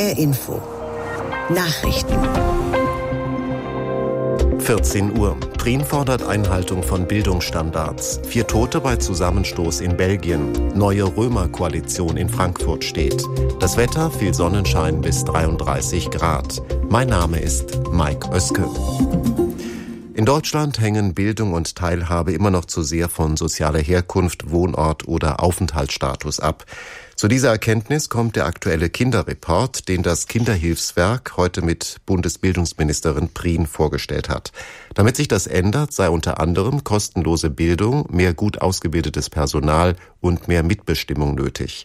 HR Info. Nachrichten. 14 Uhr. Prien fordert Einhaltung von Bildungsstandards. 4 Tote bei Zusammenstoß in Belgien. Neue Römer-Koalition in Frankfurt steht. Das Wetter, viel Sonnenschein bis 33 Grad. Mein Name ist Mike Oeske. In Deutschland hängen Bildung und Teilhabe immer noch zu sehr von sozialer Herkunft, Wohnort oder Aufenthaltsstatus ab. Zu dieser Erkenntnis kommt der aktuelle Kinderreport, den das Kinderhilfswerk heute mit Bundesbildungsministerin Prien vorgestellt hat. Damit sich das ändert, sei unter anderem kostenlose Bildung, mehr gut ausgebildetes Personal und mehr Mitbestimmung nötig.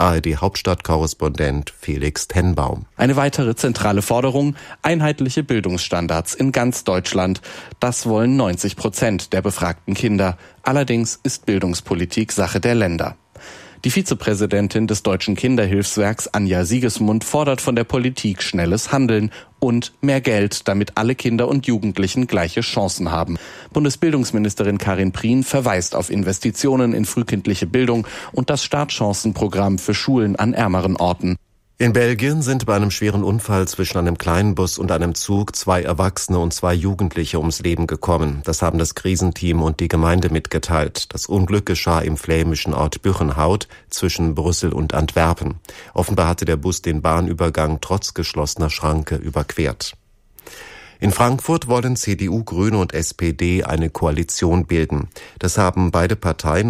ARD-Hauptstadtkorrespondent Felix Tenbaum. Eine weitere zentrale Forderung: einheitliche Bildungsstandards in ganz Deutschland. Das wollen 90% der befragten Kinder. Allerdings ist Bildungspolitik Sache der Länder. Die Vizepräsidentin des Deutschen Kinderhilfswerks, Anja Siegesmund, fordert von der Politik schnelles Handeln und mehr Geld, damit alle Kinder und Jugendlichen gleiche Chancen haben. Bundesbildungsministerin Karin Prien verweist auf Investitionen in frühkindliche Bildung und das Startchancenprogramm für Schulen an ärmeren Orten. In Belgien sind bei einem schweren Unfall zwischen einem Kleinbus und einem Zug 2 Erwachsene und 2 Jugendliche ums Leben gekommen. Das haben das Krisenteam und die Gemeinde mitgeteilt. Das Unglück geschah im flämischen Ort Buchenhout zwischen Brüssel und Antwerpen. Offenbar hatte der Bus den Bahnübergang trotz geschlossener Schranke überquert. In Frankfurt wollen CDU, Grüne und SPD eine Koalition bilden. Das haben die Parteien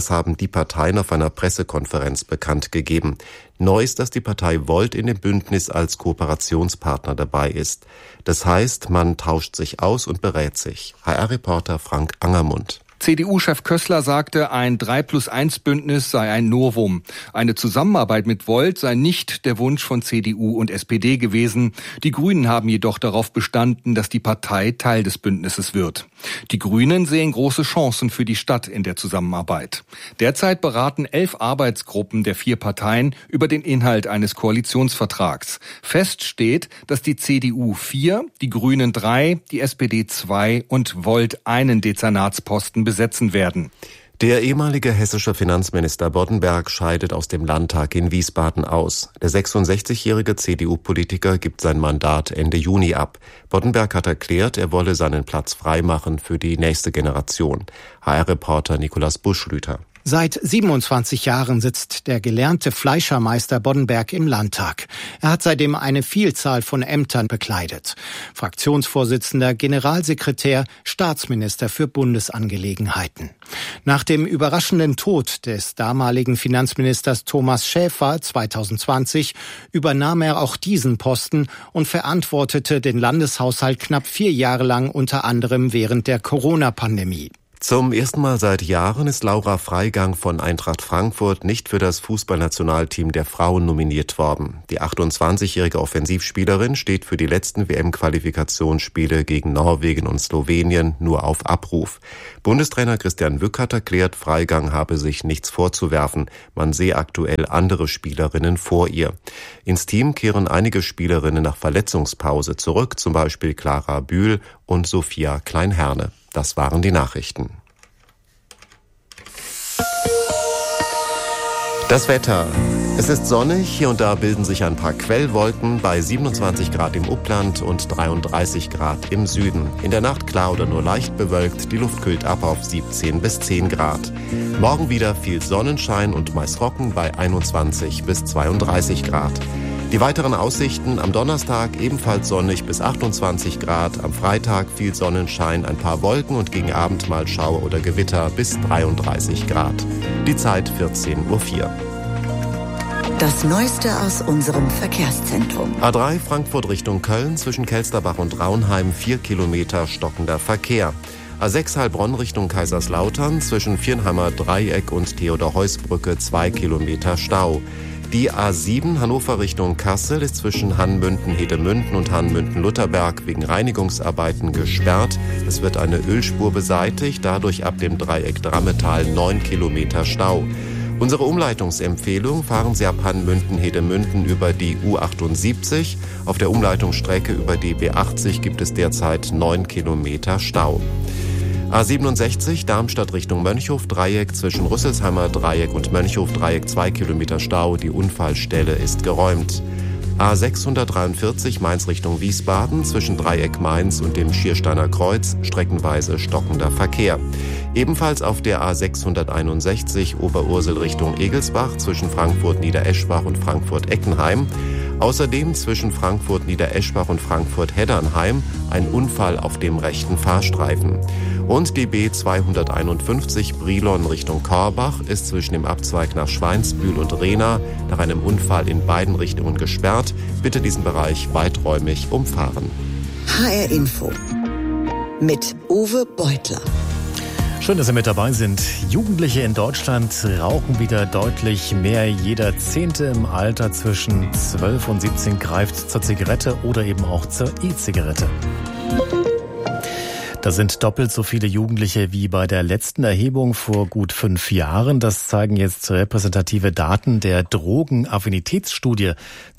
auf einer Pressekonferenz bekannt gegeben. Neu ist, dass die Partei Volt in dem Bündnis als Kooperationspartner dabei ist. Das heißt, man tauscht sich aus und berät sich. HR-Reporter Frank Angermund. CDU-Chef Kössler sagte, ein 3+1-Bündnis sei ein Novum. Eine Zusammenarbeit mit Volt sei nicht der Wunsch von CDU und SPD gewesen. Die Grünen haben jedoch darauf bestanden, dass die Partei Teil des Bündnisses wird. Die Grünen sehen große Chancen für die Stadt in der Zusammenarbeit. Derzeit beraten 11 Arbeitsgruppen der 4 Parteien über den Inhalt eines Koalitionsvertrags. Fest steht, dass die CDU 4, die Grünen 3, die SPD 2 und Volt einen Dezernatsposten besetzen werden. Der ehemalige hessische Finanzminister Boddenberg scheidet aus dem Landtag in Wiesbaden aus. Der 66-jährige CDU-Politiker gibt sein Mandat Ende Juni ab. Boddenberg hat erklärt, er wolle seinen Platz freimachen für die nächste Generation. HR-Reporter Nikolaus Buschlüter. Seit 27 Jahren sitzt der gelernte Fleischermeister Boddenberg im Landtag. Er hat seitdem eine Vielzahl von Ämtern bekleidet. Fraktionsvorsitzender, Generalsekretär, Staatsminister für Bundesangelegenheiten. Nach dem überraschenden Tod des damaligen Finanzministers Thomas Schäfer 2020 übernahm er auch diesen Posten und verantwortete den Landeshaushalt knapp 4 Jahre lang, unter anderem während der Corona-Pandemie. Zum ersten Mal seit Jahren ist Laura Freigang von Eintracht Frankfurt nicht für das Fußballnationalteam der Frauen nominiert worden. Die 28-jährige Offensivspielerin steht für die letzten WM-Qualifikationsspiele gegen Norwegen und Slowenien nur auf Abruf. Bundestrainer Christian Wück hat erklärt, Freigang habe sich nichts vorzuwerfen. Man sehe aktuell andere Spielerinnen vor ihr. Ins Team kehren einige Spielerinnen nach Verletzungspause zurück, zum Beispiel Clara Bühl und Sophia Kleinherne. Das waren die Nachrichten. Das Wetter. Es ist sonnig, hier und da bilden sich ein paar Quellwolken bei 27 Grad im Upland und 33 Grad im Süden. In der Nacht klar oder nur leicht bewölkt, die Luft kühlt ab auf 17 bis 10 Grad. Morgen wieder viel Sonnenschein und meist trocken bei 21 bis 32 Grad. Die weiteren Aussichten: am Donnerstag ebenfalls sonnig bis 28 Grad, am Freitag viel Sonnenschein, ein paar Wolken und gegen Abend mal Schauer oder Gewitter bis 33 Grad. Die Zeit 14:04 Uhr. Das Neueste aus unserem Verkehrszentrum. A3 Frankfurt Richtung Köln, zwischen Kelsterbach und Raunheim 4 Kilometer stockender Verkehr. A6 Heilbronn Richtung Kaiserslautern, zwischen Viernheimer Dreieck und Theodor-Heuss-Brücke 2 Kilometer Stau. Die A7 Hannover Richtung Kassel ist zwischen Hannmünden-Hedemünden und Hannmünden-Lutherberg wegen Reinigungsarbeiten gesperrt. Es wird eine Ölspur beseitigt, dadurch ab dem Dreieck Drammetal 9 Kilometer Stau. Unsere Umleitungsempfehlung: fahren Sie ab Hannmünden-Hedemünden über die U78. Auf der Umleitungsstrecke über die B80 gibt es derzeit 9 Kilometer Stau. A67 Darmstadt Richtung Mönchhof-Dreieck, zwischen Rüsselsheimer Dreieck und Mönchhof-Dreieck 2 Kilometer Stau. Die Unfallstelle ist geräumt. A643 Mainz Richtung Wiesbaden zwischen Dreieck Mainz und dem Schiersteiner Kreuz streckenweise stockender Verkehr. Ebenfalls auf der A661 Oberursel Richtung Egelsbach zwischen Frankfurt-Niedereschbach und Frankfurt-Eckenheim. Außerdem zwischen Frankfurt-Niedereschbach und Frankfurt-Heddernheim ein Unfall auf dem rechten Fahrstreifen. Und die B251 Brilon Richtung Korbach ist zwischen dem Abzweig nach Schweinsbühl und Rehna nach einem Unfall in beiden Richtungen gesperrt. Bitte diesen Bereich weiträumig umfahren. HR Info mit Uwe Beutler. Schön, dass Sie mit dabei sind. Jugendliche in Deutschland rauchen wieder deutlich mehr. Jeder 10. im Alter zwischen 12 und 17 greift zur Zigarette oder eben auch zur E-Zigarette. Das sind doppelt so viele Jugendliche wie bei der letzten Erhebung vor gut 5 Jahren. Das zeigen jetzt repräsentative Daten der Drogenaffinitätsstudie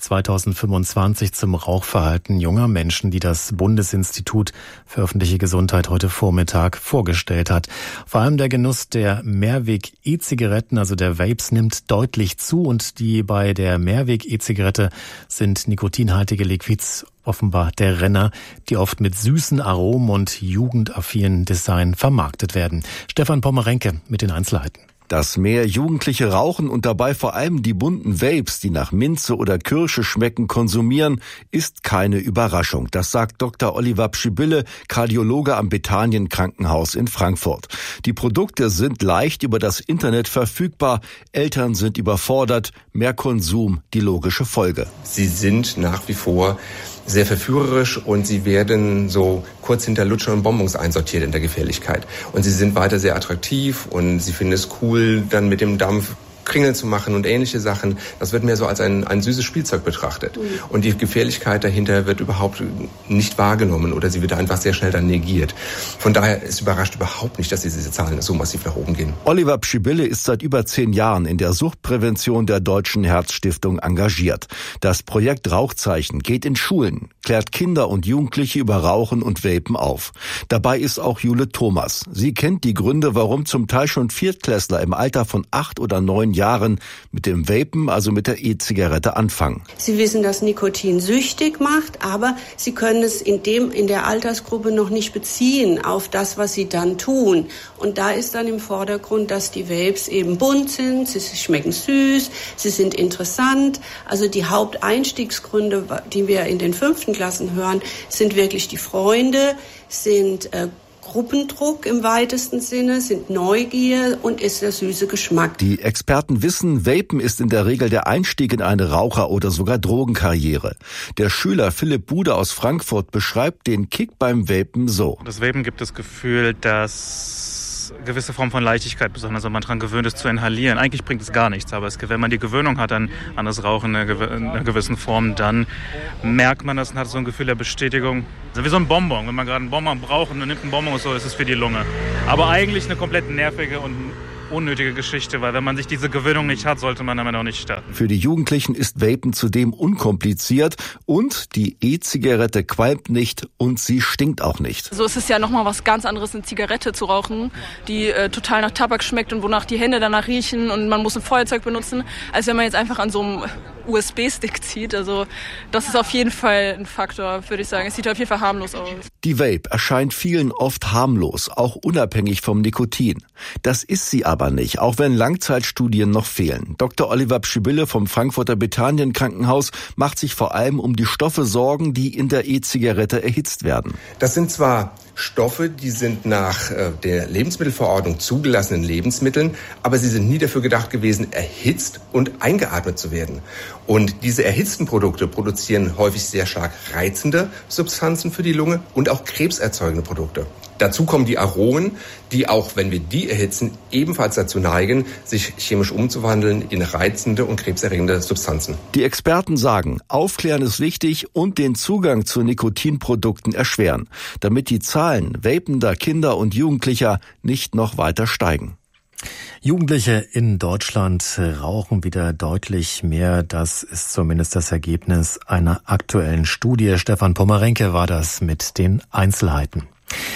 2025 zum Rauchverhalten junger Menschen, die das Bundesinstitut für öffentliche Gesundheit heute Vormittag vorgestellt hat. Vor allem der Genuss der Mehrweg-E-Zigaretten, also der Vapes, nimmt deutlich zu und die bei der Mehrweg-E-Zigarette sind nikotinhaltige Liquids offenbar der Renner, die oft mit süßen Aromen und jugendaffinen Design vermarktet werden. Stefan Pommerenke mit den Einzelheiten. Dass mehr Jugendliche rauchen und dabei vor allem die bunten Vapes, die nach Minze oder Kirsche schmecken, konsumieren, ist keine Überraschung. Das sagt Dr. Oliver Pschibbille, Kardiologe am Bethanien Krankenhaus in Frankfurt. Die Produkte sind leicht über das Internet verfügbar. Eltern sind überfordert. Mehr Konsum, die logische Folge. Sie sind nach wie vor sehr verführerisch und sie werden so kurz hinter Lutscher und Bonbons einsortiert in der Gefährlichkeit. Und sie sind weiter sehr attraktiv und sie finden es cool, dann mit dem Dampf Kringeln zu machen und ähnliche Sachen. Das wird mehr so als ein süßes Spielzeug betrachtet. Und die Gefährlichkeit dahinter wird überhaupt nicht wahrgenommen oder sie wird einfach sehr schnell dann negiert. Von daher ist überrascht überhaupt nicht, dass diese Zahlen so massiv nach oben gehen. Oliver Pschibbille ist seit über 10 Jahren in der Suchtprävention der Deutschen Herzstiftung engagiert. Das Projekt Rauchzeichen geht in Schulen, klärt Kinder und Jugendliche über Rauchen und Vapen auf. Dabei ist auch Jule Thomas. Sie kennt die Gründe, warum zum Teil schon Viertklässler im Alter von 8 oder 9 Jahren mit dem Vapen, also mit der E-Zigarette, anfangen. Sie wissen, dass Nikotin süchtig macht, aber sie können es in der Altersgruppe noch nicht beziehen auf das, was sie dann tun. Und da ist dann im Vordergrund, dass die Vapes eben bunt sind, sie schmecken süß, sie sind interessant. Also die Haupteinstiegsgründe, die wir in den 5. Klassen hören, sind wirklich die Freunde, sind Gruppendruck im weitesten Sinne, sind Neugier und ist der süße Geschmack. Die Experten wissen, Vapen ist in der Regel der Einstieg in eine Raucher- oder sogar Drogenkarriere. Der Schüler Philipp Bude aus Frankfurt beschreibt den Kick beim Vapen so. Das Vapen gibt das Gefühl, dass gewisse Form von Leichtigkeit, besonders wenn man daran gewöhnt ist zu inhalieren. Eigentlich bringt es gar nichts, aber wenn man die Gewöhnung hat an das Rauchen in einer gewissen Form, dann merkt man das und hat so ein Gefühl der Bestätigung. Also wie so ein Bonbon. Wenn man gerade einen Bonbon braucht und man nimmt einen Bonbon und so, ist es für die Lunge. Aber eigentlich eine komplett nervige und unnötige Geschichte, weil wenn man sich diese Gewöhnung nicht hat, sollte man damit auch nicht starten. Für die Jugendlichen ist Vapen zudem unkompliziert und die E-Zigarette qualmt nicht und sie stinkt auch nicht. So ist es ja nochmal was ganz anderes, eine Zigarette zu rauchen, die total nach Tabak schmeckt und wonach die Hände danach riechen und man muss ein Feuerzeug benutzen, als wenn man jetzt einfach an so einem USB-Stick zieht. Also das ist auf jeden Fall ein Faktor, würde ich sagen. Es sieht auf jeden Fall harmlos aus. Die Vape erscheint vielen oft harmlos, auch unabhängig vom Nikotin. Das ist sie aber nicht, auch wenn Langzeitstudien noch fehlen. Dr. Oliver Pschibbille vom Frankfurter Bethanien Krankenhaus macht sich vor allem um die Stoffe Sorgen, die in der E-Zigarette erhitzt werden. Das sind zwar Stoffe, die sind nach der Lebensmittelverordnung zugelassenen Lebensmitteln, aber sie sind nie dafür gedacht gewesen, erhitzt und eingeatmet zu werden. Und diese erhitzten Produkte produzieren häufig sehr stark reizende Substanzen für die Lunge und auch krebserzeugende Produkte. Dazu kommen die Aromen, die auch, wenn wir die erhitzen, ebenfalls dazu neigen, sich chemisch umzuwandeln in reizende und krebserregende Substanzen. Die Experten sagen, aufklären ist wichtig und den Zugang zu Nikotinprodukten erschweren, damit die Zahlen vapender Kinder und Jugendlicher nicht noch weiter steigen. Jugendliche in Deutschland rauchen wieder deutlich mehr. Das ist zumindest das Ergebnis einer aktuellen Studie. Stefan Pommerenke war das mit den Einzelheiten.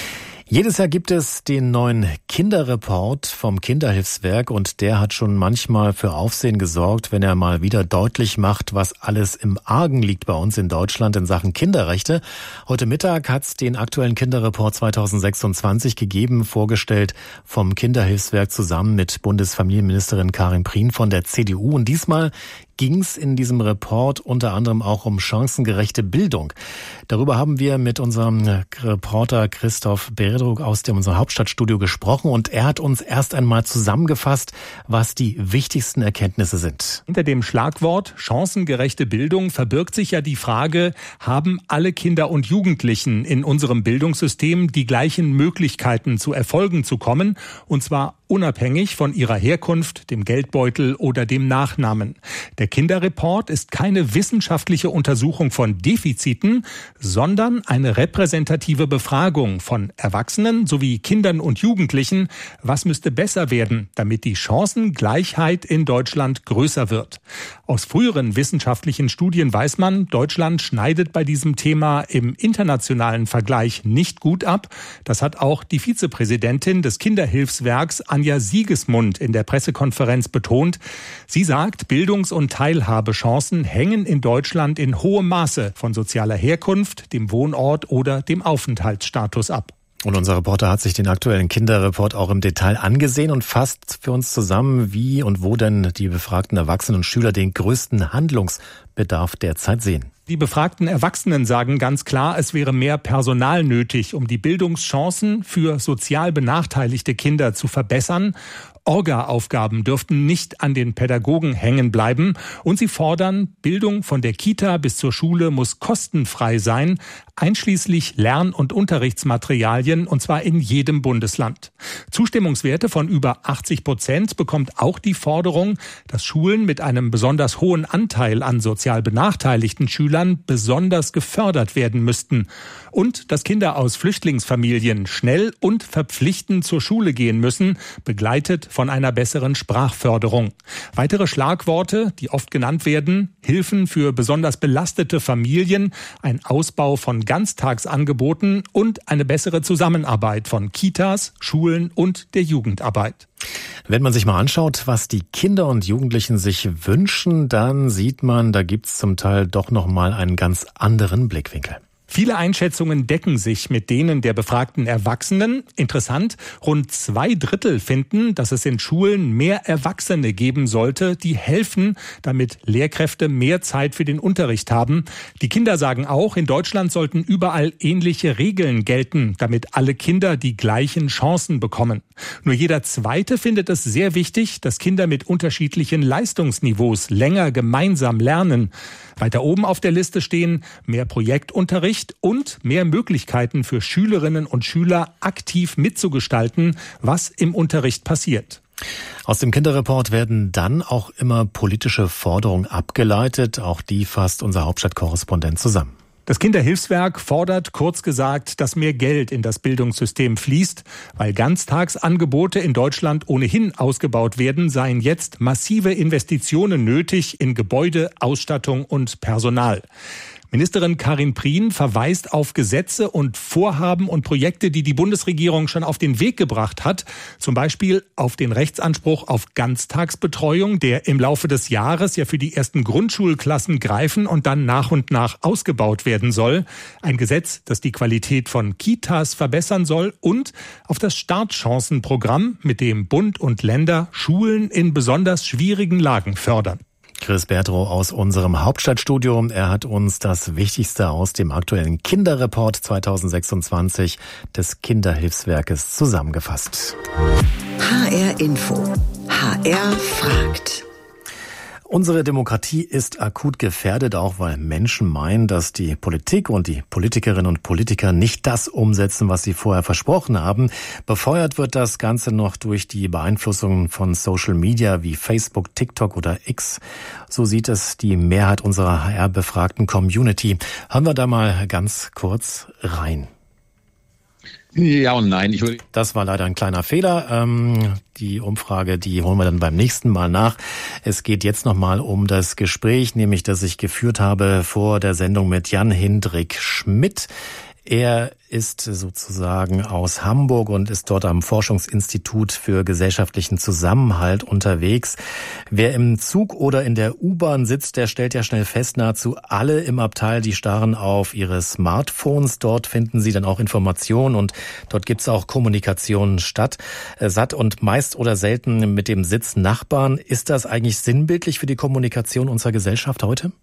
Jedes Jahr gibt es den neuen Kinderreport vom Kinderhilfswerk und der hat schon manchmal für Aufsehen gesorgt, wenn er mal wieder deutlich macht, was alles im Argen liegt bei uns in Deutschland in Sachen Kinderrechte. Heute Mittag hat es den aktuellen Kinderreport 2026 gegeben, vorgestellt vom Kinderhilfswerk zusammen mit Bundesfamilienministerin Karin Prien von der CDU. Und diesmal ging es in diesem Report unter anderem auch um chancengerechte Bildung. Darüber haben wir mit unserem Reporter Christoph Berdruck aus unserem Hauptstadtstudio gesprochen und er hat uns erst einmal zusammengefasst, was die wichtigsten Erkenntnisse sind. Hinter dem Schlagwort chancengerechte Bildung verbirgt sich ja die Frage, haben alle Kinder und Jugendlichen in unserem Bildungssystem die gleichen Möglichkeiten zu Erfolgen zu kommen, und zwar unabhängig von ihrer Herkunft, dem Geldbeutel oder dem Nachnamen. Der Kinderreport ist keine wissenschaftliche Untersuchung von Defiziten, sondern eine repräsentative Befragung von Erwachsenen sowie Kindern und Jugendlichen. Was müsste besser werden, damit die Chancengleichheit in Deutschland größer wird? Aus früheren wissenschaftlichen Studien weiß man, Deutschland schneidet bei diesem Thema im internationalen Vergleich nicht gut ab. Das hat auch die Vizepräsidentin des Kinderhilfswerks Anja Siegesmund in der Pressekonferenz betont. Sie sagt, Bildungs- und Teilhabechancen hängen in Deutschland in hohem Maße von sozialer Herkunft, dem Wohnort oder dem Aufenthaltsstatus ab. Und unser Reporter hat sich den aktuellen Kinderreport auch im Detail angesehen und fasst für uns zusammen, wie und wo denn die befragten Erwachsenen und Schüler den größten Handlungsbedarf derzeit sehen. Die befragten Erwachsenen sagen ganz klar, es wäre mehr Personal nötig, um die Bildungschancen für sozial benachteiligte Kinder zu verbessern. Orga-Aufgaben dürften nicht an den Pädagogen hängen bleiben und sie fordern, Bildung von der Kita bis zur Schule muss kostenfrei sein, einschließlich Lern- und Unterrichtsmaterialien, und zwar in jedem Bundesland. Zustimmungswerte von über 80% bekommt auch die Forderung, dass Schulen mit einem besonders hohen Anteil an sozial benachteiligten Schülern besonders gefördert werden müssten und dass Kinder aus Flüchtlingsfamilien schnell und verpflichtend zur Schule gehen müssen, begleitet von einer besseren Sprachförderung. Weitere Schlagworte, die oft genannt werden: Hilfen für besonders belastete Familien, ein Ausbau von Ganztagsangeboten und eine bessere Zusammenarbeit von Kitas, Schulen und der Jugendarbeit. Wenn man sich mal anschaut, was die Kinder und Jugendlichen sich wünschen, dann sieht man, da gibt's zum Teil doch noch mal einen ganz anderen Blickwinkel. Viele Einschätzungen decken sich mit denen der befragten Erwachsenen. Interessant, rund 2/3 finden, dass es in Schulen mehr Erwachsene geben sollte, die helfen, damit Lehrkräfte mehr Zeit für den Unterricht haben. Die Kinder sagen auch, in Deutschland sollten überall ähnliche Regeln gelten, damit alle Kinder die gleichen Chancen bekommen. Nur jeder Zweite findet es sehr wichtig, dass Kinder mit unterschiedlichen Leistungsniveaus länger gemeinsam lernen. Weiter oben auf der Liste stehen mehr Projektunterricht und mehr Möglichkeiten für Schülerinnen und Schüler, aktiv mitzugestalten, was im Unterricht passiert. Aus dem Kinderreport werden dann auch immer politische Forderungen abgeleitet. Auch die fasst unser Hauptstadtkorrespondent zusammen. Das Kinderhilfswerk fordert, kurz gesagt, dass mehr Geld in das Bildungssystem fließt. Weil Ganztagsangebote in Deutschland ohnehin ausgebaut werden, seien jetzt massive Investitionen nötig in Gebäude, Ausstattung und Personal. Ministerin Karin Prien verweist auf Gesetze und Vorhaben und Projekte, die die Bundesregierung schon auf den Weg gebracht hat. Zum Beispiel auf den Rechtsanspruch auf Ganztagsbetreuung, der im Laufe des Jahres ja für die ersten Grundschulklassen greifen und dann nach und nach ausgebaut werden soll. Ein Gesetz, das die Qualität von Kitas verbessern soll, und auf das Startchancenprogramm, mit dem Bund und Länder Schulen in besonders schwierigen Lagen fördern. Chris Berdrow aus unserem Hauptstadtstudio. Er hat uns das Wichtigste aus dem aktuellen Kinderreport 2026 des Kinderhilfswerkes zusammengefasst. HR Info. HR fragt. Unsere Demokratie ist akut gefährdet, auch weil Menschen meinen, dass die Politik und die Politikerinnen und Politiker nicht das umsetzen, was sie vorher versprochen haben. Befeuert wird das Ganze noch durch die Beeinflussung von Social Media wie Facebook, TikTok oder X. So sieht es die Mehrheit unserer HR-befragten Community. Hören wir da mal ganz kurz rein. Ja und nein. Das war leider ein kleiner Fehler. Die Umfrage, die holen wir dann beim nächsten Mal nach. Es geht jetzt nochmal um das Gespräch, nämlich das ich geführt habe vor der Sendung mit Jan-Hendrik Schmidt. Er ist sozusagen aus Hamburg und ist dort am Forschungsinstitut für gesellschaftlichen Zusammenhalt unterwegs. Wer im Zug oder in der U-Bahn sitzt, der stellt ja schnell fest, nahezu alle im Abteil, die starren auf ihre Smartphones. Dort finden sie dann auch Informationen und dort gibt es auch Kommunikation statt. Satt und meist oder selten mit dem Sitznachbarn. Ist das eigentlich sinnbildlich für die Kommunikation unserer Gesellschaft heute?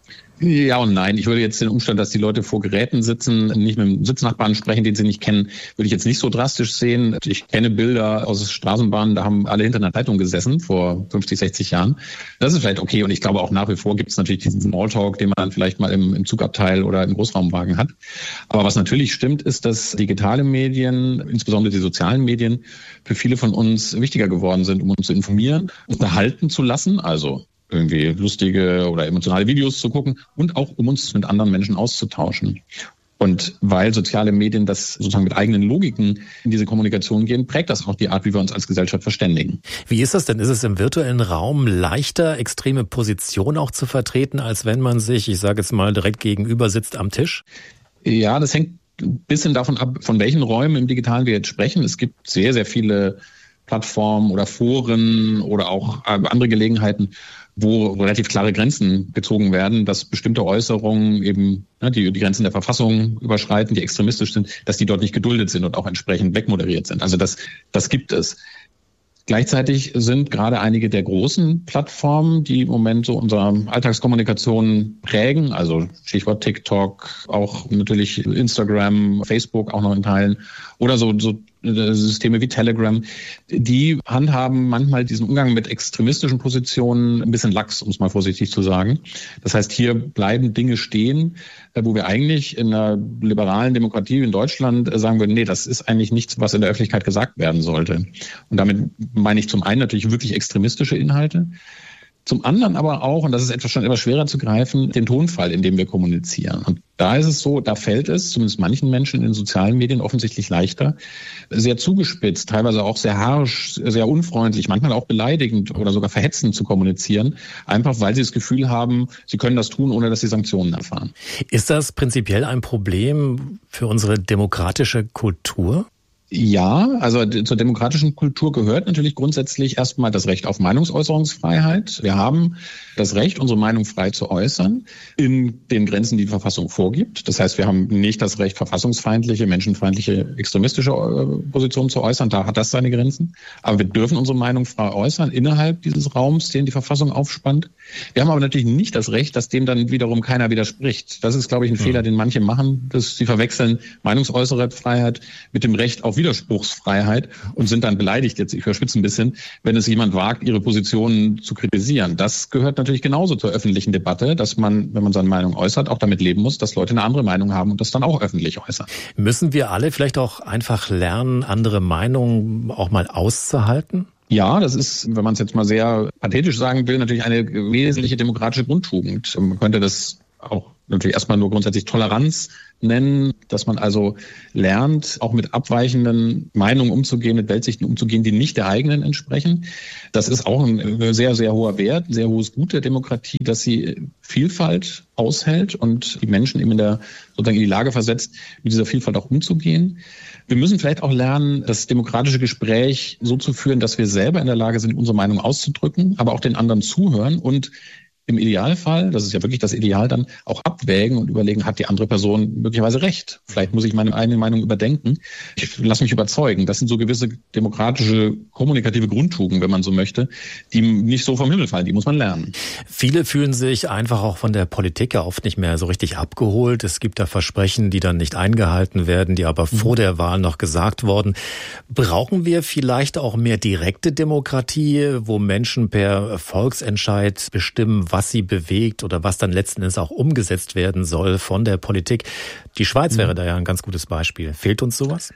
Ja und nein. Ich würde jetzt den Umstand, dass die Leute vor Geräten sitzen, nicht mit dem Sitznachbarn sprechen, den sie nicht kennen, würde ich jetzt nicht so drastisch sehen. Ich kenne Bilder aus Straßenbahnen, da haben alle hinter einer Zeitung gesessen vor 50, 60 Jahren. Das ist vielleicht okay und ich glaube auch nach wie vor gibt es natürlich diesen Smalltalk, den man dann vielleicht mal im Zugabteil oder im Großraumwagen hat. Aber was natürlich stimmt, ist, dass digitale Medien, insbesondere die sozialen Medien, für viele von uns wichtiger geworden sind, um uns zu informieren, unterhalten zu lassen, also irgendwie lustige oder emotionale Videos zu gucken und auch um uns mit anderen Menschen auszutauschen. Und weil soziale Medien das sozusagen mit eigenen Logiken in diese Kommunikation gehen, prägt das auch die Art, wie wir uns als Gesellschaft verständigen. Wie ist das denn? Ist es im virtuellen Raum leichter, extreme Positionen auch zu vertreten, als wenn man sich, ich sage jetzt mal, direkt gegenüber sitzt am Tisch? Ja, das hängt ein bisschen davon ab, von welchen Räumen im Digitalen wir jetzt sprechen. Es gibt sehr, sehr viele Plattformen oder Foren oder auch andere Gelegenheiten, wo relativ klare Grenzen gezogen werden, dass bestimmte Äußerungen eben die Grenzen der Verfassung überschreiten, die extremistisch sind, dass die dort nicht geduldet sind und auch entsprechend wegmoderiert sind. Also das gibt es. Gleichzeitig sind gerade einige der großen Plattformen, die im Moment so unsere Alltagskommunikation prägen, also Stichwort TikTok, auch natürlich Instagram, Facebook auch noch in Teilen oder so Systeme wie Telegram, die handhaben manchmal diesen Umgang mit extremistischen Positionen ein bisschen lax, um es mal vorsichtig zu sagen. Das heißt, hier bleiben Dinge stehen, wo wir eigentlich in einer liberalen Demokratie in Deutschland sagen würden, nee, das ist eigentlich nichts, was in der Öffentlichkeit gesagt werden sollte. Und damit meine ich zum einen natürlich wirklich extremistische Inhalte, zum anderen aber auch, und das ist schon etwas schwerer zu greifen, den Tonfall, in dem wir kommunizieren. Und da ist es so, da fällt es zumindest manchen Menschen in den sozialen Medien offensichtlich leichter, sehr zugespitzt, teilweise auch sehr harsch, sehr unfreundlich, manchmal auch beleidigend oder sogar verhetzend zu kommunizieren, einfach weil sie das Gefühl haben, sie können das tun, ohne dass sie Sanktionen erfahren. Ist das prinzipiell ein Problem für unsere demokratische Kultur? Ja, also zur demokratischen Kultur gehört natürlich grundsätzlich erstmal das Recht auf Meinungsäußerungsfreiheit. Wir haben das Recht, unsere Meinung frei zu äußern, in den Grenzen, die die Verfassung vorgibt. Das heißt, wir haben nicht das Recht, verfassungsfeindliche, menschenfeindliche, extremistische Positionen zu äußern. Da hat das seine Grenzen. Aber wir dürfen unsere Meinung frei äußern innerhalb dieses Raums, den die Verfassung aufspannt. Wir haben aber natürlich nicht das Recht, dass dem dann wiederum keiner widerspricht. Das ist, glaube ich, ein Fehler, den manche machen, dass sie verwechseln Meinungsäußerungsfreiheit mit dem Recht auf Widerspruchsfreiheit und sind dann beleidigt, jetzt ich überspitze ein bisschen, wenn es jemand wagt, ihre Positionen zu kritisieren. Das gehört natürlich genauso zur öffentlichen Debatte, dass man, wenn man seine Meinung äußert, auch damit leben muss, dass Leute eine andere Meinung haben und das dann auch öffentlich äußern. Müssen wir alle vielleicht auch einfach lernen, andere Meinungen auch mal auszuhalten? Ja, das ist, wenn man es jetzt mal sehr pathetisch sagen will, natürlich eine wesentliche demokratische Grundtugend. Man könnte das auch natürlich erstmal nur grundsätzlich Toleranz nennen, dass man also lernt, auch mit abweichenden Meinungen umzugehen, mit Weltsichten umzugehen, die nicht der eigenen entsprechen. Das ist auch ein sehr, sehr hoher Wert, ein sehr hohes Gut der Demokratie, dass sie Vielfalt aushält und die Menschen eben sozusagen in die Lage versetzt, mit dieser Vielfalt auch umzugehen. Wir müssen vielleicht auch lernen, das demokratische Gespräch so zu führen, dass wir selber in der Lage sind, unsere Meinung auszudrücken, aber auch den anderen zuhören und im Idealfall, das ist ja wirklich das Ideal, dann auch abwägen und überlegen, hat die andere Person möglicherweise recht? Vielleicht muss ich meine eigene Meinung überdenken. Ich lasse mich überzeugen. Das sind so gewisse demokratische, kommunikative Grundtugenden, wenn man so möchte, die nicht so vom Himmel fallen. Die muss man lernen. Viele fühlen sich einfach auch von der Politik ja oft nicht mehr so richtig abgeholt. Es gibt da Versprechen, die dann nicht eingehalten werden, die aber vor der Wahl noch gesagt wurden. Brauchen wir vielleicht auch mehr direkte Demokratie, wo Menschen per Volksentscheid bestimmen, was sie bewegt oder was dann letzten Endes auch umgesetzt werden soll von der Politik? Die Schweiz wäre da ja ein ganz gutes Beispiel. Fehlt uns sowas?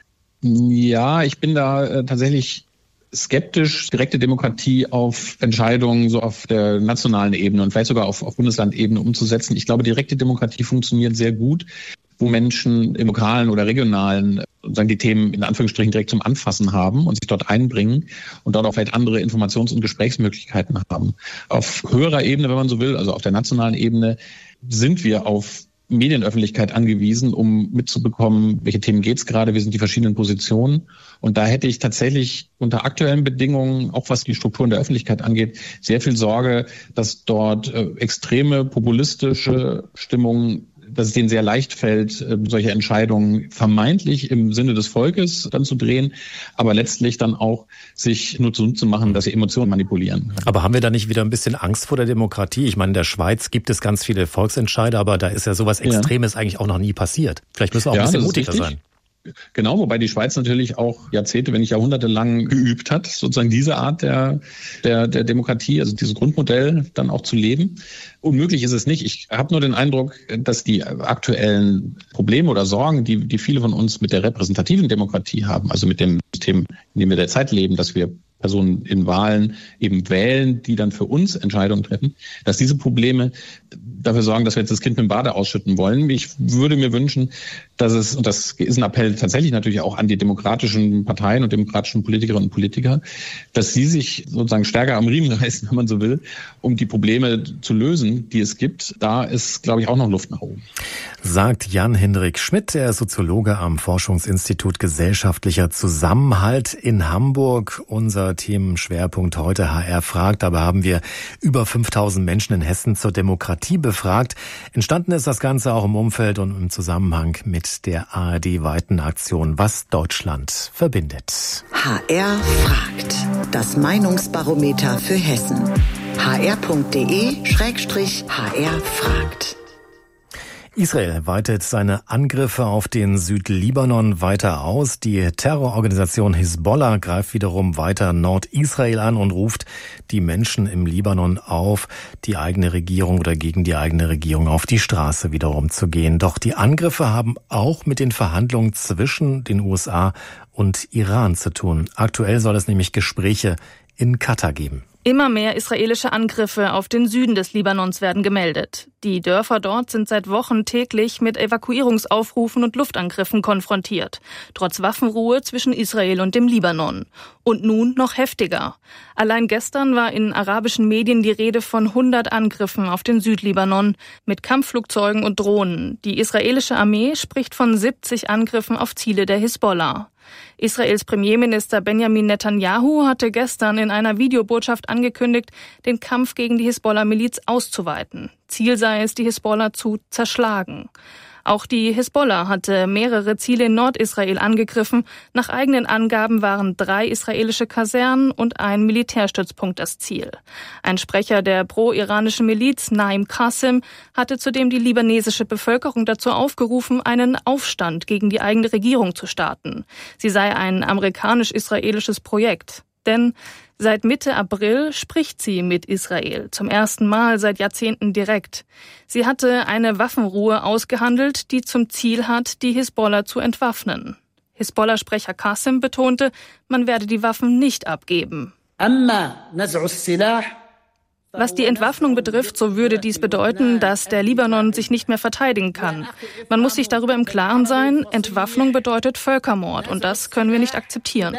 Ja, ich bin da tatsächlich skeptisch, direkte Demokratie auf Entscheidungen so auf der nationalen Ebene und vielleicht sogar auf Bundeslandebene umzusetzen. Ich glaube, direkte Demokratie funktioniert sehr gut, wo Menschen im lokalen oder regionalen sozusagen die Themen in Anführungsstrichen direkt zum Anfassen haben und sich dort einbringen und dort auch vielleicht andere Informations- und Gesprächsmöglichkeiten haben. Auf höherer Ebene, wenn man so will, also auf der nationalen Ebene, sind wir auf Medienöffentlichkeit angewiesen, um mitzubekommen, welche Themen geht's gerade, wie sind die verschiedenen Positionen. Und da hätte ich tatsächlich unter aktuellen Bedingungen, auch was die Strukturen der Öffentlichkeit angeht, sehr viel Sorge, dass dort extreme populistische Stimmungen, dass es denen sehr leicht fällt, solche Entscheidungen vermeintlich im Sinne des Volkes dann zu drehen, aber letztlich dann auch sich nur zu machen, dass sie Emotionen manipulieren. Aber haben wir da nicht wieder ein bisschen Angst vor der Demokratie? Ich meine, in der Schweiz gibt es ganz viele Volksentscheide, aber da ist ja sowas Extremes eigentlich auch noch nie passiert. Vielleicht müssen wir auch ein bisschen mutiger sein. Genau, wobei die Schweiz natürlich auch Jahrzehnte, wenn nicht Jahrhunderte lang geübt hat, sozusagen diese Art der Demokratie, also dieses Grundmodell dann auch zu leben. Unmöglich ist es nicht. Ich habe nur den Eindruck, dass die aktuellen Probleme oder Sorgen, die viele von uns mit der repräsentativen Demokratie haben, also mit dem System, in dem wir derzeit leben, dass wir Personen in Wahlen eben wählen, die dann für uns Entscheidungen treffen, dass diese Probleme dafür sorgen, dass wir jetzt das Kind mit dem Bade ausschütten wollen. Ich würde mir wünschen, dass es, und das ist ein Appell tatsächlich natürlich auch an die demokratischen Parteien und demokratischen Politikerinnen und Politiker, dass sie sich sozusagen stärker am Riemen reißen, wenn man so will, um die Probleme zu lösen, die es gibt. Da ist, glaube ich, auch noch Luft nach oben. Sagt Jan-Hendrik Schmidt, der Soziologe am Forschungsinstitut Gesellschaftlicher Zusammenhalt in Hamburg. Unser Themenschwerpunkt heute HR fragt. Dabei haben wir über 5000 Menschen in Hessen zur Demokratie befragt. Entstanden ist das Ganze auch im Umfeld und im Zusammenhang mit der ARD-weiten Aktion Was Deutschland verbindet. HR fragt. Das Meinungsbarometer für Hessen. hr.de/HR fragt. Israel weitet seine Angriffe auf den Südlibanon weiter aus. Die Terrororganisation Hisbollah greift wiederum weiter Nordisrael an und ruft die Menschen im Libanon auf, die eigene Regierung oder gegen die eigene Regierung auf die Straße wiederum zu gehen. Doch die Angriffe haben auch mit den Verhandlungen zwischen den USA und Iran zu tun. Aktuell soll es nämlich Gespräche in Katar geben. Immer mehr israelische Angriffe auf den Süden des Libanons werden gemeldet. Die Dörfer dort sind seit Wochen täglich mit Evakuierungsaufrufen und Luftangriffen konfrontiert, trotz Waffenruhe zwischen Israel und dem Libanon. Und nun noch heftiger. Allein gestern war in arabischen Medien die Rede von 100 Angriffen auf den Südlibanon mit Kampfflugzeugen und Drohnen. Die israelische Armee spricht von 70 Angriffen auf Ziele der Hisbollah. Israels Premierminister Benjamin Netanyahu hatte gestern in einer Videobotschaft angekündigt, den Kampf gegen die Hisbollah-Miliz auszuweiten. Ziel sei es, die Hisbollah zu zerschlagen. Auch die Hisbollah hatte mehrere Ziele in Nordisrael angegriffen. Nach eigenen Angaben waren 3 israelische Kasernen und ein Militärstützpunkt das Ziel. Ein Sprecher der pro-iranischen Miliz, Naim Qasim, hatte zudem die libanesische Bevölkerung dazu aufgerufen, einen Aufstand gegen die eigene Regierung zu starten. Sie sei ein amerikanisch-israelisches Projekt. Denn seit Mitte April spricht sie mit Israel, zum ersten Mal seit Jahrzehnten direkt. Sie hatte eine Waffenruhe ausgehandelt, die zum Ziel hat, die Hisbollah zu entwaffnen. Hisbollah-Sprecher Qasim betonte, man werde die Waffen nicht abgeben. Was die Entwaffnung betrifft, so würde dies bedeuten, dass der Libanon sich nicht mehr verteidigen kann. Man muss sich darüber im Klaren sein, Entwaffnung bedeutet Völkermord und das können wir nicht akzeptieren.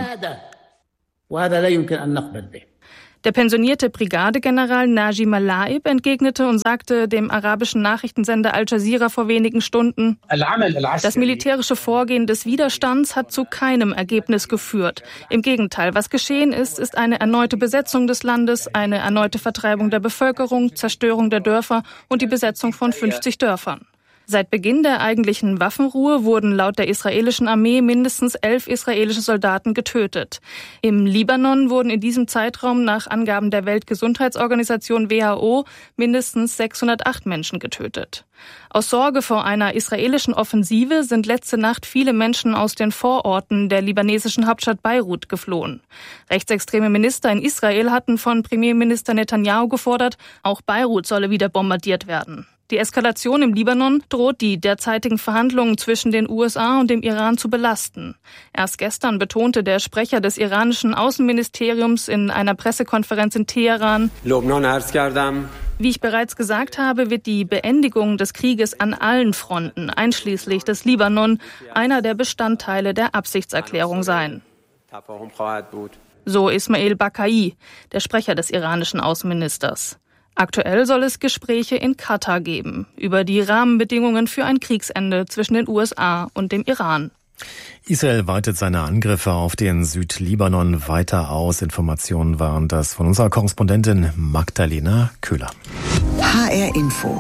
Der pensionierte Brigadegeneral Naji Malaib entgegnete und sagte dem arabischen Nachrichtensender Al Jazeera vor wenigen Stunden, das militärische Vorgehen des Widerstands hat zu keinem Ergebnis geführt. Im Gegenteil, was geschehen ist, ist eine erneute Besetzung des Landes, eine erneute Vertreibung der Bevölkerung, Zerstörung der Dörfer und die Besetzung von 50 Dörfern. Seit Beginn der eigentlichen Waffenruhe wurden laut der israelischen Armee mindestens 11 israelische Soldaten getötet. Im Libanon wurden in diesem Zeitraum nach Angaben der Weltgesundheitsorganisation WHO mindestens 608 Menschen getötet. Aus Sorge vor einer israelischen Offensive sind letzte Nacht viele Menschen aus den Vororten der libanesischen Hauptstadt Beirut geflohen. Rechtsextreme Minister in Israel hatten von Premierminister Netanyahu gefordert, auch Beirut solle wieder bombardiert werden. Die Eskalation im Libanon droht die derzeitigen Verhandlungen zwischen den USA und dem Iran zu belasten. Erst gestern betonte der Sprecher des iranischen Außenministeriums in einer Pressekonferenz in Teheran, wie ich bereits gesagt habe, wird die Beendigung des Krieges an allen Fronten, einschließlich des Libanon, einer der Bestandteile der Absichtserklärung sein. So Ismail Bakai, der Sprecher des iranischen Außenministers. Aktuell soll es Gespräche in Katar geben über die Rahmenbedingungen für ein Kriegsende zwischen den USA und dem Iran. Israel weitet seine Angriffe auf den Südlibanon weiter aus. Informationen waren das von unserer Korrespondentin Magdalena Köhler. HR Info.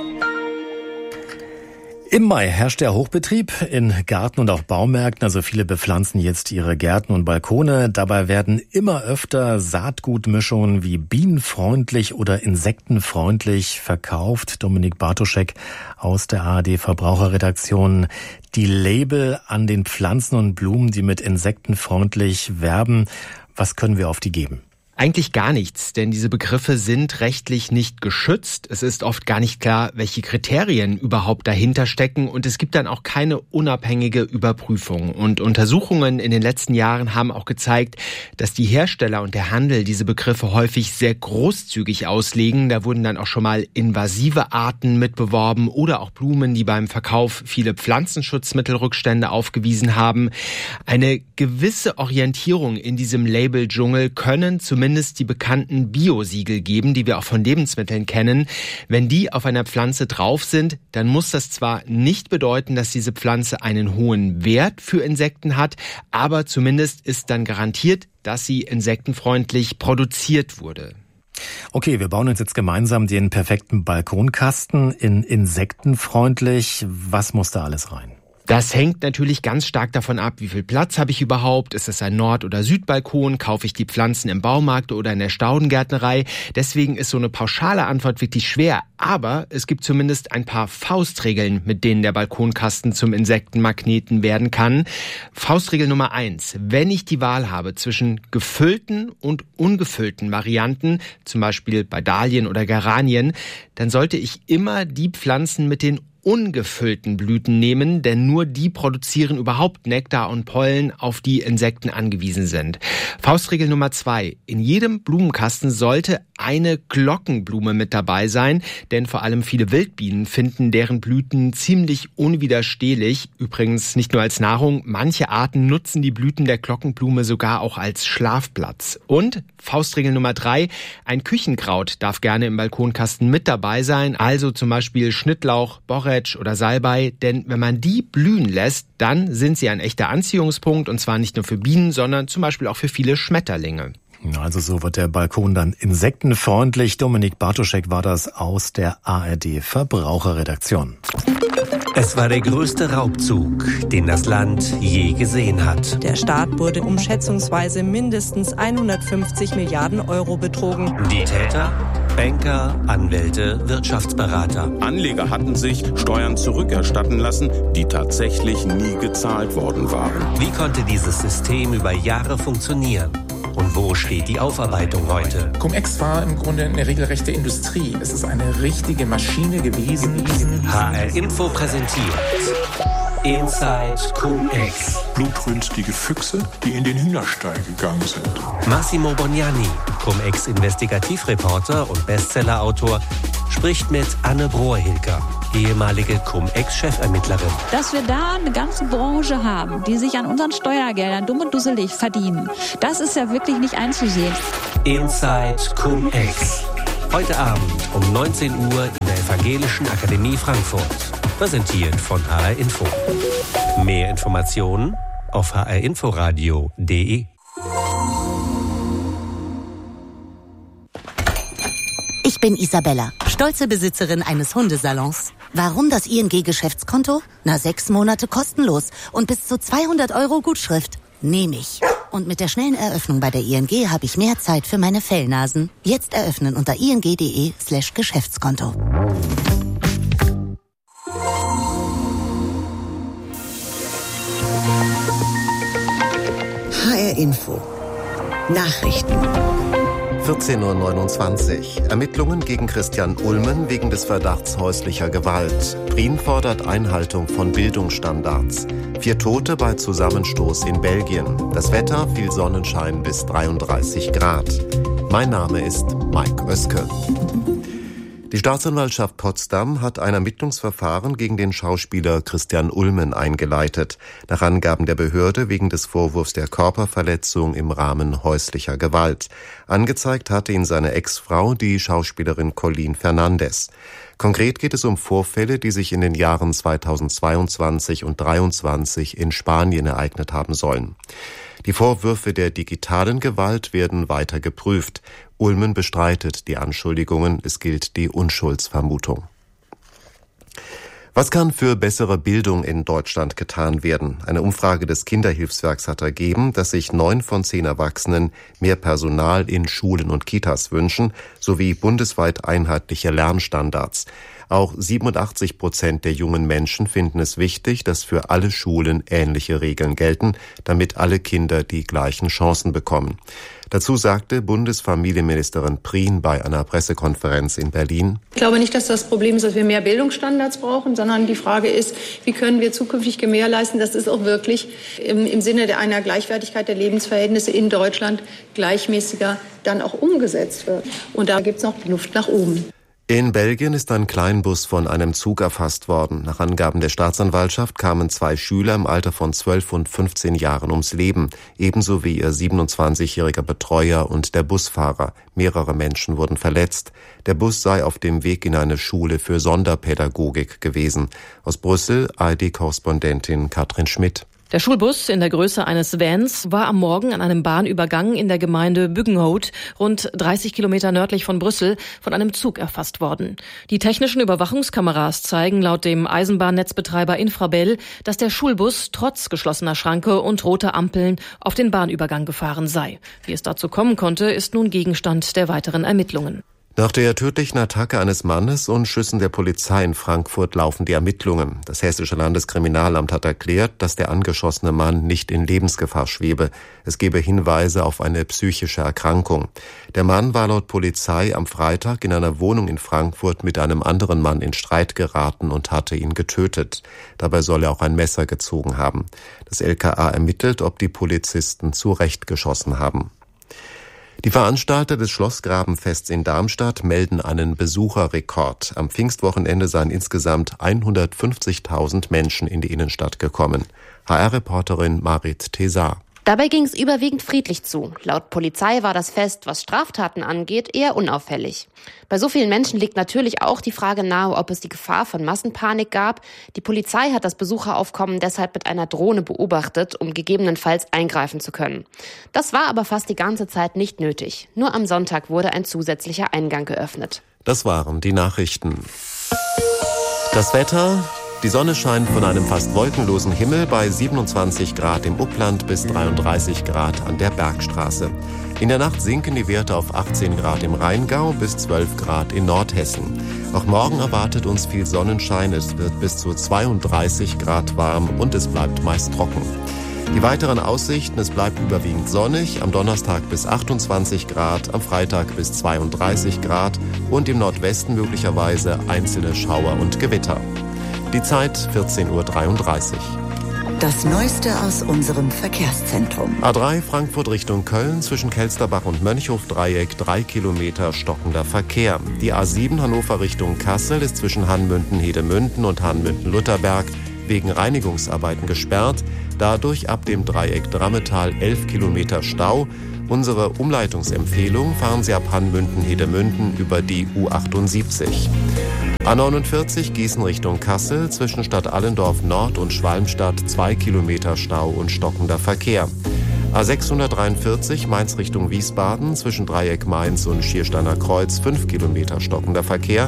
Im Mai herrscht der Hochbetrieb in Garten und auch Baumärkten. Also viele bepflanzen jetzt ihre Gärten und Balkone. Dabei werden immer öfter Saatgutmischungen wie bienenfreundlich oder insektenfreundlich verkauft. Dominik Bartoschek aus der ARD Verbraucherredaktion. Die Label an den Pflanzen und Blumen, die mit insektenfreundlich werben, was können wir auf die geben? Eigentlich gar nichts, denn diese Begriffe sind rechtlich nicht geschützt. Es ist oft gar nicht klar, welche Kriterien überhaupt dahinter stecken und es gibt dann auch keine unabhängige Überprüfung. Und Untersuchungen in den letzten Jahren haben auch gezeigt, dass die Hersteller und der Handel diese Begriffe häufig sehr großzügig auslegen. Da wurden dann auch schon mal invasive Arten mitbeworben oder auch Blumen, die beim Verkauf viele Pflanzenschutzmittelrückstände aufgewiesen haben. Eine gewisse Orientierung in diesem Label-Dschungel können zumindest die bekannten Bio-Siegel geben, die wir auch von Lebensmitteln kennen. Wenn die auf einer Pflanze drauf sind, dann muss das zwar nicht bedeuten, dass diese Pflanze einen hohen Wert für Insekten hat, aber zumindest ist dann garantiert, dass sie insektenfreundlich produziert wurde. Okay, wir bauen uns jetzt gemeinsam den perfekten Balkonkasten in insektenfreundlich. Was muss da alles rein? Das hängt natürlich ganz stark davon ab, wie viel Platz habe ich überhaupt? Ist es ein Nord- oder Südbalkon? Kaufe ich die Pflanzen im Baumarkt oder in der Staudengärtnerei? Deswegen ist so eine pauschale Antwort wirklich schwer. Aber es gibt zumindest ein paar Faustregeln, mit denen der Balkonkasten zum Insektenmagneten werden kann. Faustregel Nummer 1. Wenn ich die Wahl habe zwischen gefüllten und ungefüllten Varianten, zum Beispiel bei Dahlien oder Geranien, dann sollte ich immer die Pflanzen mit den ungefüllten Blüten nehmen, denn nur die produzieren überhaupt Nektar und Pollen, auf die Insekten angewiesen sind. Faustregel Nummer 2. In jedem Blumenkasten sollte eine Glockenblume mit dabei sein, denn vor allem viele Wildbienen finden deren Blüten ziemlich unwiderstehlich. Übrigens nicht nur als Nahrung, manche Arten nutzen die Blüten der Glockenblume sogar auch als Schlafplatz. Und Faustregel Nummer 3, ein Küchenkraut darf gerne im Balkonkasten mit dabei sein, also zum Beispiel Schnittlauch, Borretsch oder Salbei, denn wenn man die blühen lässt, dann sind sie ein echter Anziehungspunkt und zwar nicht nur für Bienen, sondern zum Beispiel auch für viele Schmetterlinge. Also so wird der Balkon dann insektenfreundlich. Dominik Bartoschek war das aus der ARD Verbraucherredaktion. Es war der größte Raubzug, den das Land je gesehen hat. Der Staat wurde um schätzungsweise mindestens 150 Milliarden Euro betrogen. Die Täter? Banker, Anwälte, Wirtschaftsberater. Anleger hatten sich Steuern zurückerstatten lassen, die tatsächlich nie gezahlt worden waren. Wie konnte dieses System über Jahre funktionieren? Und wo steht die Aufarbeitung heute? Cum-Ex war im Grunde eine regelrechte Industrie. Es ist eine richtige Maschine gewesen. HR Info präsentiert Inside Cum-Ex. Blutrünstige Füchse, die in den Hühnerstall gegangen sind. Massimo Bognani, Cum-Ex-Investigativreporter und Bestsellerautor, spricht mit Anne Brohr-Hilker, ehemalige Cum-Ex-Chefermittlerin. Dass wir da eine ganze Branche haben, die sich an unseren Steuergeldern dumm und dusselig verdienen, das ist ja wirklich nicht einzusehen. Inside Cum-Ex. Heute Abend um 19 Uhr in der Evangelischen Akademie Frankfurt. Präsentiert von HR Info. Mehr Informationen auf hrinforadio.de. Ich bin Isabella, stolze Besitzerin eines Hundesalons. Warum das ING-Geschäftskonto? 6 Monate kostenlos und bis zu 200 € Gutschrift. Nehme ich. Und mit der schnellen Eröffnung bei der ING habe ich mehr Zeit für meine Fellnasen. Jetzt eröffnen unter ing.de/Geschäftskonto. HR Info. Nachrichten. 14:29 Uhr. Ermittlungen gegen Christian Ulmen wegen des Verdachts häuslicher Gewalt. Prien fordert Einhaltung von Bildungsstandards. 4 Tote bei Zusammenstoß in Belgien. Das Wetter, viel Sonnenschein bis 33 Grad. Mein Name ist Mike Oeske. Die Staatsanwaltschaft Potsdam hat ein Ermittlungsverfahren gegen den Schauspieler Christian Ulmen eingeleitet. Nach Angaben der Behörde wegen des Vorwurfs der Körperverletzung im Rahmen häuslicher Gewalt. Angezeigt hatte ihn seine Ex-Frau, die Schauspielerin Colleen Fernandes. Konkret geht es um Vorfälle, die sich in den Jahren 2022 und 2023 in Spanien ereignet haben sollen. Die Vorwürfe der digitalen Gewalt werden weiter geprüft. Ulmen bestreitet die Anschuldigungen, es gilt die Unschuldsvermutung. Was kann für bessere Bildung in Deutschland getan werden? Eine Umfrage des Kinderhilfswerks hat ergeben, dass sich 9 von 10 Erwachsenen mehr Personal in Schulen und Kitas wünschen, sowie bundesweit einheitliche Lernstandards. Auch 87% der jungen Menschen finden es wichtig, dass für alle Schulen ähnliche Regeln gelten, damit alle Kinder die gleichen Chancen bekommen. Dazu sagte Bundesfamilienministerin Prien bei einer Pressekonferenz in Berlin: Ich glaube nicht, dass das Problem ist, dass wir mehr Bildungsstandards brauchen, sondern die Frage ist, wie können wir zukünftig gewährleisten, dass es auch wirklich im Sinne einer Gleichwertigkeit der Lebensverhältnisse in Deutschland gleichmäßiger dann auch umgesetzt wird. Und da gibt es noch Luft nach oben. In Belgien ist ein Kleinbus von einem Zug erfasst worden. Nach Angaben der Staatsanwaltschaft kamen 2 Schüler im Alter von 12 und 15 Jahren ums Leben, ebenso wie ihr 27-jähriger Betreuer und der Busfahrer. Mehrere Menschen wurden verletzt. Der Bus sei auf dem Weg in eine Schule für Sonderpädagogik gewesen. Aus Brüssel ARD-Korrespondentin Katrin Schmidt. Der Schulbus in der Größe eines Vans war am Morgen an einem Bahnübergang in der Gemeinde Buggenhout, rund 30 Kilometer nördlich von Brüssel, von einem Zug erfasst worden. Die technischen Überwachungskameras zeigen laut dem Eisenbahnnetzbetreiber Infrabel, dass der Schulbus trotz geschlossener Schranke und roter Ampeln auf den Bahnübergang gefahren sei. Wie es dazu kommen konnte, ist nun Gegenstand der weiteren Ermittlungen. Nach der tödlichen Attacke eines Mannes und Schüssen der Polizei in Frankfurt laufen die Ermittlungen. Das Hessische Landeskriminalamt hat erklärt, dass der angeschossene Mann nicht in Lebensgefahr schwebe. Es gebe Hinweise auf eine psychische Erkrankung. Der Mann war laut Polizei am Freitag in einer Wohnung in Frankfurt mit einem anderen Mann in Streit geraten und hatte ihn getötet. Dabei soll er auch ein Messer gezogen haben. Das LKA ermittelt, ob die Polizisten zu Recht geschossen haben. Die Veranstalter des Schlossgrabenfests in Darmstadt melden einen Besucherrekord. Am Pfingstwochenende seien insgesamt 150.000 Menschen in die Innenstadt gekommen. HR-Reporterin Marit Tesar. Dabei ging es überwiegend friedlich zu. Laut Polizei war das Fest, was Straftaten angeht, eher unauffällig. Bei so vielen Menschen liegt natürlich auch die Frage nahe, ob es die Gefahr von Massenpanik gab. Die Polizei hat das Besucheraufkommen deshalb mit einer Drohne beobachtet, um gegebenenfalls eingreifen zu können. Das war aber fast die ganze Zeit nicht nötig. Nur am Sonntag wurde ein zusätzlicher Eingang geöffnet. Das waren die Nachrichten. Das Wetter: Die Sonne scheint von einem fast wolkenlosen Himmel bei 27 Grad im Upland bis 33 Grad an der Bergstraße. In der Nacht sinken die Werte auf 18 Grad im Rheingau bis 12 Grad in Nordhessen. Auch morgen erwartet uns viel Sonnenschein. Es wird bis zu 32 Grad warm und es bleibt meist trocken. Die weiteren Aussichten: Es bleibt überwiegend sonnig, am Donnerstag bis 28 Grad, am Freitag bis 32 Grad und im Nordwesten möglicherweise einzelne Schauer und Gewitter. Die Zeit 14.33 Uhr. Das Neueste aus unserem Verkehrszentrum. A3 Frankfurt Richtung Köln, zwischen Kelsterbach und Mönchhof-Dreieck 3 Kilometer stockender Verkehr. Die A7 Hannover Richtung Kassel ist zwischen Hanmünden-Hedemünden und Hanmünden-Lutherberg wegen Reinigungsarbeiten gesperrt. Dadurch ab dem Dreieck Drammetal 11 Kilometer Stau. Unsere Umleitungsempfehlung: fahren Sie ab Hanmünden-Hedemünden über die U78. A49 Gießen Richtung Kassel, zwischen Stadt Allendorf Nord und Schwalmstadt 2 Kilometer Stau und stockender Verkehr. A643 Mainz Richtung Wiesbaden, zwischen Dreieck Mainz und Schiersteiner Kreuz 5 Kilometer stockender Verkehr.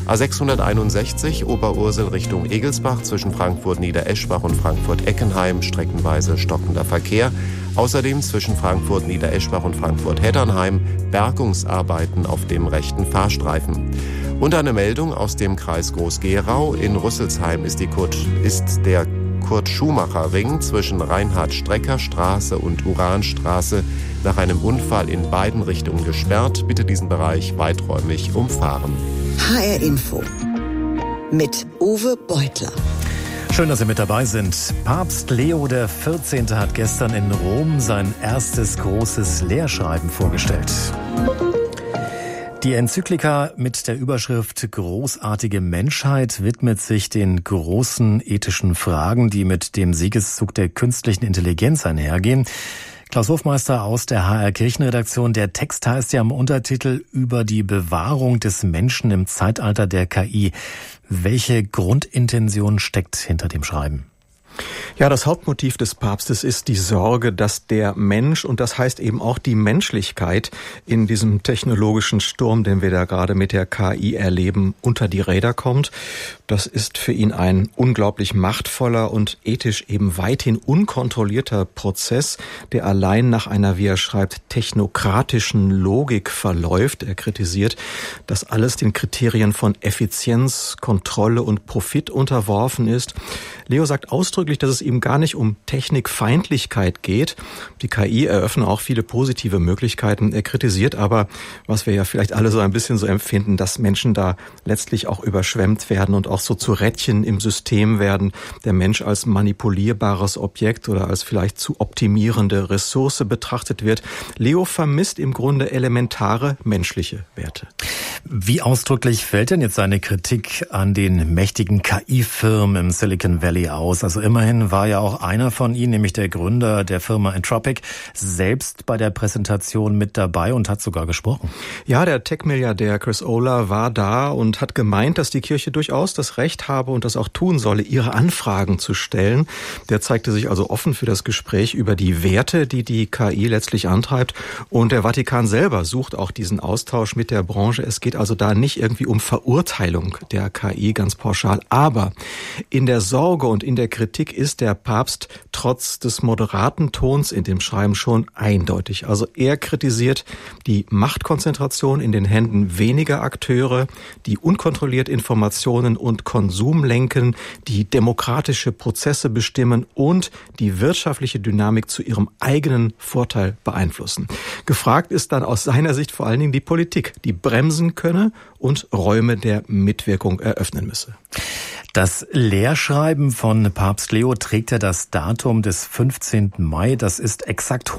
A661 Oberursel Richtung Egelsbach, zwischen Frankfurt-Niedereschbach und Frankfurt-Eckenheim streckenweise stockender Verkehr. Außerdem zwischen Frankfurt-Niedereschbach und Frankfurt-Heddernheim Bergungsarbeiten auf dem rechten Fahrstreifen. Und eine Meldung aus dem Kreis Groß-Gerau: In Rüsselsheim ist der Kurt-Schumacher-Ring zwischen Reinhard-Strecker-Straße und Uranstraße nach einem Unfall in beiden Richtungen gesperrt. Bitte diesen Bereich weiträumig umfahren. HR Info mit Uwe Beutler. Schön, dass Sie mit dabei sind. Papst Leo XIV. Hat gestern in Rom sein erstes großes Lehrschreiben vorgestellt. Die Enzyklika mit der Überschrift Großartige Menschheit widmet sich den großen ethischen Fragen, die mit dem Siegeszug der künstlichen Intelligenz einhergehen. Klaus Hofmeister aus der HR Kirchenredaktion. Der Text heißt ja im Untertitel über die Bewahrung des Menschen im Zeitalter der KI. Welche Grundintention steckt hinter dem Schreiben? Ja, das Hauptmotiv des Papstes ist die Sorge, dass der Mensch, und das heißt eben auch die Menschlichkeit, in diesem technologischen Sturm, den wir da gerade mit der KI erleben, unter die Räder kommt. Das ist für ihn ein unglaublich machtvoller und ethisch eben weithin unkontrollierter Prozess, der allein nach einer, wie er schreibt, technokratischen Logik verläuft. Er kritisiert, dass alles den Kriterien von Effizienz, Kontrolle und Profit unterworfen ist. Leo sagt ausdrücklich, dass es ihm gar nicht um Technikfeindlichkeit geht. Die KI eröffnet auch viele positive Möglichkeiten. Er kritisiert aber, was wir ja vielleicht alle so ein bisschen so empfinden, dass Menschen da letztlich auch überschwemmt werden und auch so zu Rädchen im System werden. Der Mensch als manipulierbares Objekt oder als vielleicht zu optimierende Ressource betrachtet wird. Leo vermisst im Grunde elementare menschliche Werte. Wie ausdrücklich fällt denn jetzt seine Kritik an den mächtigen KI-Firmen im Silicon Valley aus? Also immerhin war ja auch einer von ihnen, nämlich der Gründer der Firma Anthropic, selbst bei der Präsentation mit dabei und hat sogar gesprochen. Ja, der Tech-Milliardär Chris Olah war da und hat gemeint, dass die Kirche durchaus das Recht habe und das auch tun solle, ihre Anfragen zu stellen. Der zeigte sich also offen für das Gespräch über die Werte, die die KI letztlich antreibt. Und der Vatikan selber sucht auch diesen Austausch mit der Branche. Es geht also da nicht irgendwie um Verurteilung der KI ganz pauschal. Aber in der Sorge und in der Kritik ist der Papst trotz des moderaten Tons in dem Schreiben schon eindeutig. Also er kritisiert die Machtkonzentration in den Händen weniger Akteure, die unkontrolliert Informationen und Konsum lenken, die demokratische Prozesse bestimmen und die wirtschaftliche Dynamik zu ihrem eigenen Vorteil beeinflussen. Gefragt ist dann aus seiner Sicht vor allen Dingen die Politik, die bremsen könne und Räume der Mitwirkung eröffnen müsse. Das Lehrschreiben von Papst Leo trägt ja das Datum des 15. Mai. Das ist exakt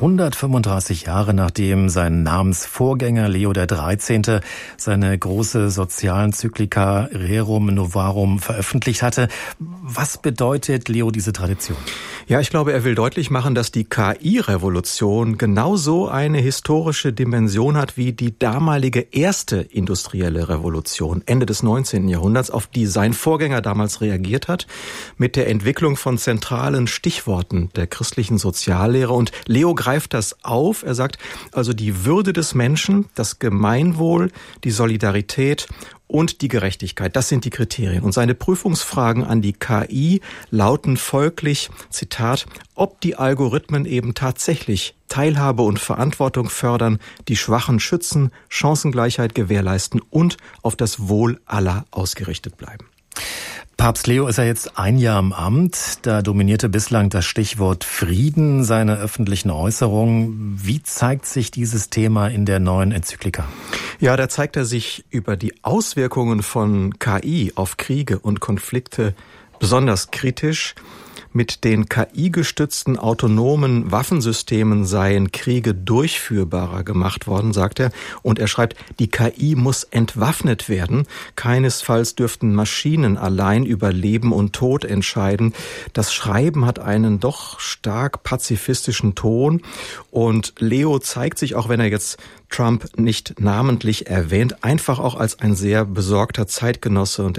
135 Jahre, nachdem sein Namensvorgänger Leo XIII. Seine große Sozialenzyklika Rerum Novarum veröffentlicht hatte. Was bedeutet Leo diese Tradition? Ja, ich glaube, er will deutlich machen, dass die KI-Revolution genauso eine historische Dimension hat wie die damalige erste industrielle Revolution Ende des 19. Jahrhunderts, auf die sein Vorgänger damals reagiert hat, mit der Entwicklung von zentralen Stichworten der christlichen Soziallehre. Und Leo greift das auf. Er sagt also, die Würde des Menschen, das Gemeinwohl, die Solidarität und die Gerechtigkeit, das sind die Kriterien. Und seine Prüfungsfragen an die KI lauten folglich, Zitat, ob die Algorithmen eben tatsächlich Teilhabe und Verantwortung fördern, die Schwachen schützen, Chancengleichheit gewährleisten und auf das Wohl aller ausgerichtet bleiben. Papst Leo ist ja jetzt ein Jahr im Amt. Da dominierte bislang das Stichwort Frieden seine öffentlichen Äußerungen. Wie zeigt sich dieses Thema in der neuen Enzyklika? Ja, da zeigt er sich über die Auswirkungen von KI auf Kriege und Konflikte besonders kritisch. Mit den KI-gestützten autonomen Waffensystemen seien Kriege durchführbarer gemacht worden, sagt er. Und er schreibt, die KI muss entwaffnet werden. Keinesfalls dürften Maschinen allein über Leben und Tod entscheiden. Das Schreiben hat einen doch stark pazifistischen Ton. Und Leo zeigt sich, auch wenn er jetzt Trump nicht namentlich erwähnt, einfach auch als ein sehr besorgter Zeitgenosse. Und